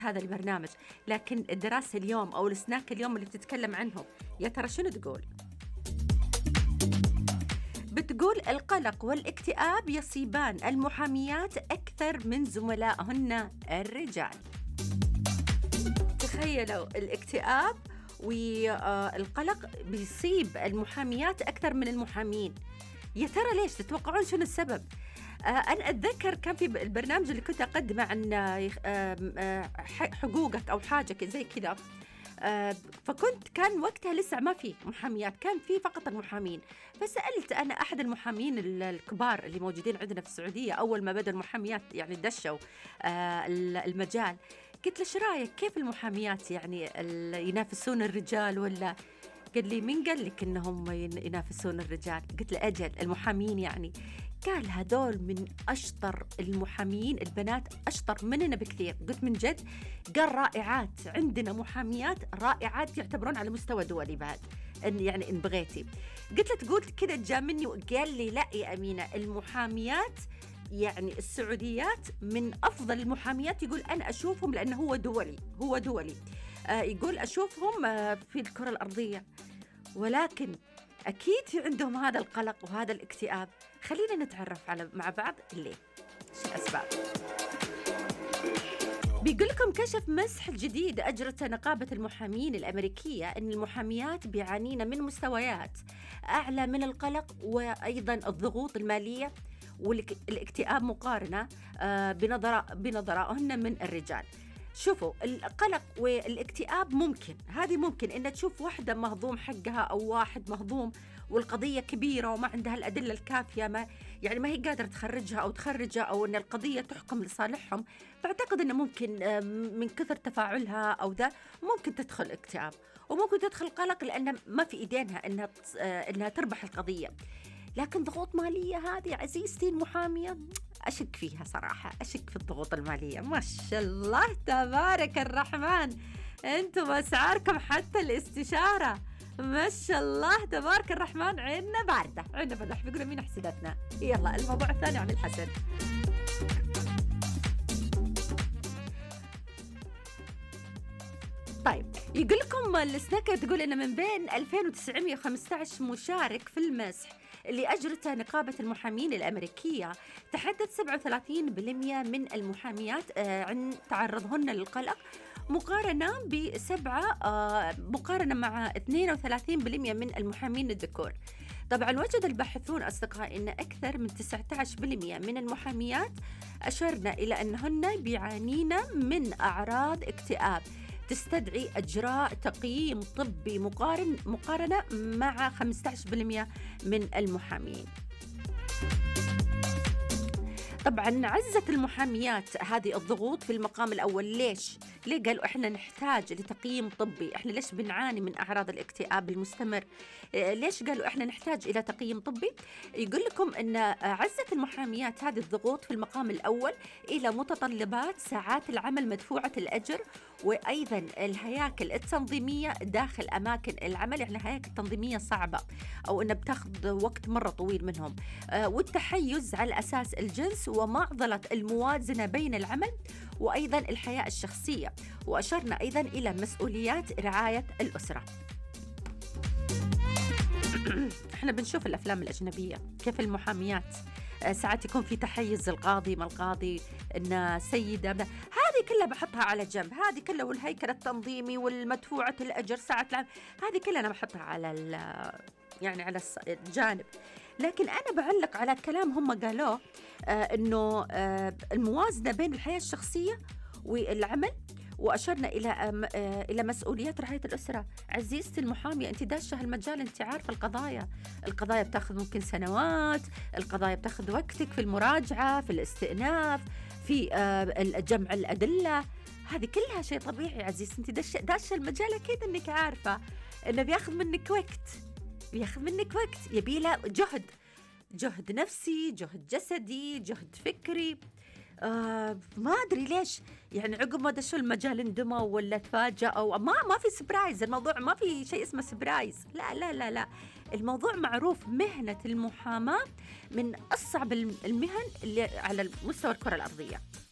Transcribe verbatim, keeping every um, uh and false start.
هذا البرنامج، لكن الدراسة اليوم أو السناك اليوم اللي بتتكلم عنهم يا ترى شنو تقول؟ بتقول القلق والاكتئاب يصيبان المحاميات أكثر من زملائهن الرجال. تخيلوا الاكتئاب والقلق بيصيب المحاميات أكثر من المحامين. يا ترى ليش؟ تتوقعون شنو السبب؟ آه أنا أتذكر كان في البرنامج اللي كنت أقدمه عن آه آه حقوقك أو حاجة زي كذا، آه فكنت كان وقتها لسه ما في محاميات، كان في فقط المحامين. فسألت أنا أحد المحامين الكبار اللي موجودين عندنا في السعودية أول ما بدأ المحاميات يعني دشوا آه المجال، قلت له ايش رايك كيف المحاميات يعني ينافسون الرجال ولا؟ قال لي مين قال لك انهم ينافسون الرجال؟ قلت له اجل المحامين يعني. قال هذول من اشطر المحامين، البنات اشطر مننا بكثير. قلت من جد؟ قال رائعات، عندنا محاميات رائعات يعتبرون على مستوى دولي بعد ان يعني ان بغيتي. قلت له تقول كذا تجاملني؟ وقال لي لا يا امينه، المحاميات يعني السعوديات من أفضل المحاميات، يقول أنا أشوفهم لأنه هو دولي، هو دولي آه يقول أشوفهم آه في الكرة الأرضية، ولكن أكيد في عندهم هذا القلق وهذا الاكتئاب. خلينا نتعرف على مع بعض ليه، شو الأسباب. بيقول لكم كشف مسح جديد أجرته نقابة المحامين الأمريكية أن المحاميات بيعانين من مستويات أعلى من القلق وأيضا الضغوط المالية والاكتئاب مقارنة بنظر بنظرائهن من الرجال. شوفوا القلق والاكتئاب ممكن، هذه ممكن إن تشوف واحدة مهضوم حقها أو واحد مهضوم والقضية كبيرة وما عندها الأدلة الكافية، ما يعني ما هي قادرة تخرجها أو تخرجها أو أن القضية تحكم لصالحهم، فأعتقد أنه ممكن من كثر تفاعلها أو ذا ممكن تدخل اكتئاب وممكن تدخل قلق لأن ما في إيدينها إنها إنها تربح القضية. لكن ضغوط مالية هذه عزيزتي المحامية أشك فيها صراحة، أشك في الضغوط المالية. ما شاء الله تبارك الرحمن، أنتم أسعاركم حتى الاستشارة ما شاء الله تبارك الرحمن، عيننا باردة عيننا باردة. بيقولوا مين حسدتنا. يلا الموضوع الثاني عن الحسد. طيب يقول لكم السناكر تقول إن من بين ألفين وتسعمائة وخمسة عشر مشارك في المسح اللي أجرته نقابة المحامين الأمريكية، تحدث سبعة وثلاثين بالمئة من المحاميات عن تعرضهن للقلق مقارنة بسبعة مقارنة مع اثنين وثلاثين بالمئة من المحامين الذكور. طبعا وجد الباحثون أصدقائي أن أكثر من تسعة عشر بالمئة من المحاميات أشرنا إلى أنهن بيعانين من أعراض اكتئاب تستدعي إجراء تقييم طبي مقارن مقارنة مع خمسة عشر بالمئة من المحامين. طبعا عزت المحاميات هذه الضغوط في المقام الأول. ليش؟ ليه قالوا إحنا نحتاج لتقييم طبي؟ إحنا ليش بنعاني من أعراض الاكتئاب المستمر؟ ليش قالوا إحنا نحتاج إلى تقييم طبي؟ يقول لكم أن عزت المحاميات هذه الضغوط في المقام الأول إلى متطلبات ساعات العمل مدفوعة الأجر، وأيضا الهياكل التنظيمية داخل أماكن العمل، يعني الهياكل التنظيمية صعبة أو أنها بتاخذ وقت مرة طويل منهم، والتحيز على أساس الجنس ومعضلة الموازنة بين العمل وأيضا الحياة الشخصية. وأشرنا أيضا إلى مسؤوليات رعاية الأسرة. احنا بنشوف الأفلام الأجنبية كيف المحاميات ساعات يكون في تحيز، القاضي ما القاضي إن سيدة، هذه كلها بحطها على جنب، هذه كلها والهيكل التنظيمي والمدفوعة الأجر ساعة العمل هذه كلها أنا بحطها على يعني على الجانب. لكن أنا بعلق على كلام هم قالوه آه إنه آه الموازنة بين الحياة الشخصية والعمل، وأشرنا إلى آه إلى مسؤوليات رعاية الأسرة. عزيزتي المحامية أنت داشة هالمجال، أنت عارفة القضايا القضايا بتاخذ ممكن سنوات، القضايا بتاخذ وقتك في المراجعة، في الاستئناف، في آه جمع الأدلة، هذه كلها شيء طبيعي. عزيزتي أنت داشة داشة المجال، أكيد أنك عارفة إنه بياخذ منك وقت، بياخذ منك وقت، يبي له جهد، جهد نفسي، جهد جسدي، جهد فكري. آه ما أدري ليش يعني عقب ما دشوا المجال اندموا ولا تفاجأوا. ما ما في سبرايز، الموضوع ما في شيء اسمه سبرايز، لا لا لا لا الموضوع معروف. مهنة المحاماة من أصعب المهن اللي على مستوى الكرة الأرضية.